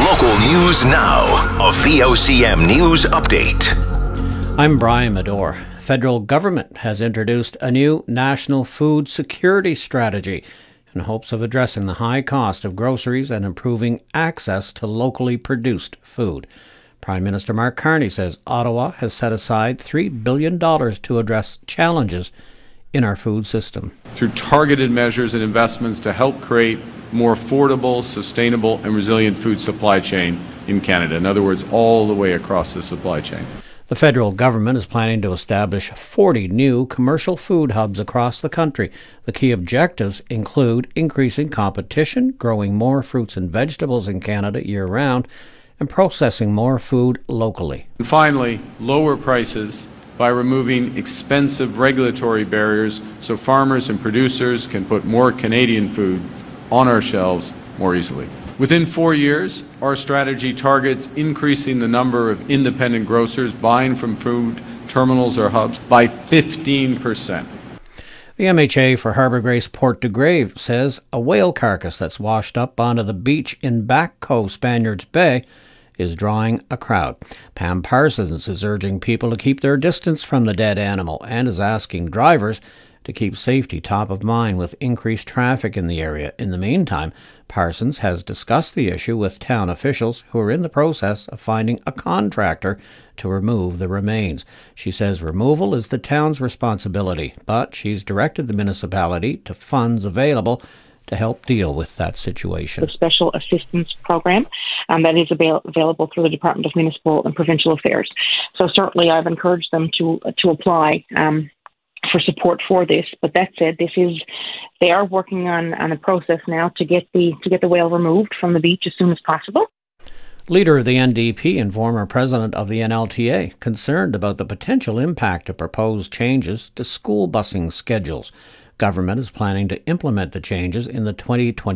Local news now. A VOCM news update. I'm Brian Medore. Federal government has introduced a new national food security strategy in hopes of addressing the high cost of groceries and improving access to locally produced food. Prime Minister Mark Carney says Ottawa has set aside $3 billion to address challenges in our food system. Through targeted measures and investments to help create more affordable, sustainable, and resilient food supply chain in Canada. In other words, all the way across the supply chain. The federal government is planning to establish 40 new commercial food hubs across the country. The key objectives include increasing competition, growing more fruits and vegetables in Canada year-round, and processing more food locally. And finally, lower prices by removing expensive regulatory barriers so farmers and producers can put more Canadian food on our shelves more easily. Within 4 years, our strategy targets increasing the number of independent grocers buying from food terminals or hubs by 15%. The MHA for Harbour Grace Port de Grave says a whale carcass that's washed up onto the beach in Back Cove, Spaniards Bay, is drawing a crowd. Pam Parsons is urging people to keep their distance from the dead animal and is asking drivers to keep safety top of mind with increased traffic in the area. In the meantime, Parsons has discussed the issue with town officials who are in the process of finding a contractor to remove the remains. She says removal is the town's responsibility, but she's directed the municipality to funds available to help deal with that situation. The Special Assistance Program that is available through the Department of Municipal and Provincial Affairs. So certainly I've encouraged them to apply for support for this. But that said, they are working on a process now to get the whale removed from the beach as soon as possible. Leader of the NDP and former president of the NLTA concerned about the potential impact of proposed changes to school busing schedules. Government is planning to implement the changes in the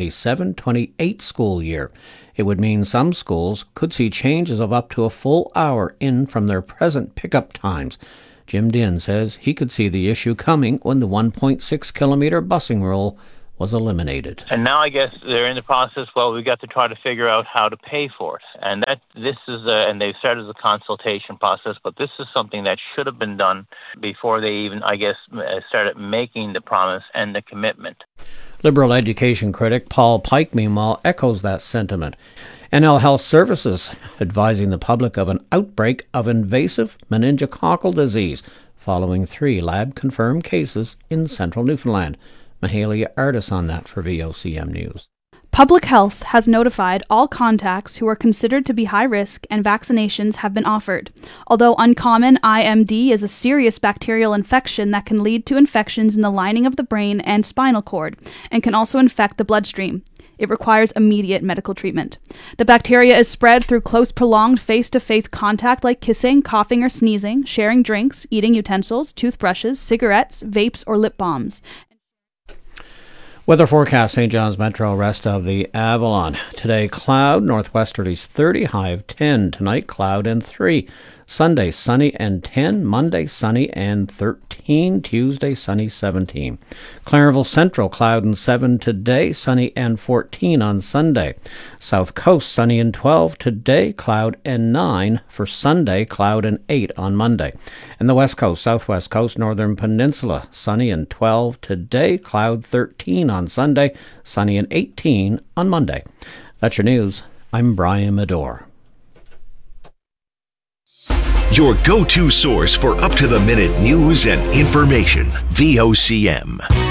2027-28 school year. It would mean some schools could see changes of up to a full hour in from their present pickup times. Jim Dinn says he could see the issue coming when the 1.6-kilometre busing rule was eliminated. And now I guess they're in the process, we've got to try to figure out how to pay for it. And and they've started the consultation process, but this is something that should have been done before they even, started making the promise and the commitment. Liberal education critic Paul Pike, meanwhile, echoes that sentiment. NL Health Services advising the public of an outbreak of invasive meningococcal disease following 3 lab-confirmed cases in central Newfoundland. Mahalia Artis on that for VOCM News. Public Health has notified all contacts who are considered to be high risk and vaccinations have been offered. Although uncommon, IMD is a serious bacterial infection that can lead to infections in the lining of the brain and spinal cord and can also infect the bloodstream. It requires immediate medical treatment. The bacteria is spread through close, prolonged face-to-face contact like kissing, coughing, or sneezing, sharing drinks, eating utensils, toothbrushes, cigarettes, vapes, or lip balms. Weather forecast, St. John's Metro, rest of the Avalon. Today, cloud, northwesterlies 30, high of 10. Tonight, cloud and 3. Sunday, sunny and 10. Monday, sunny and 13. Tuesday, sunny 17. Clarenville Central, cloud and 7 today. Sunny and 14 on Sunday. South Coast, sunny and 12 today. Cloud and 9 for Sunday. Cloud and 8 on Monday. And the West Coast, Southwest Coast, Northern Peninsula, sunny and 12 today. Cloud 13 on Sunday. Sunny and 18 on Monday. That's your news. I'm Brian Medore. Your go-to source for up-to-the-minute news and information. VOCM.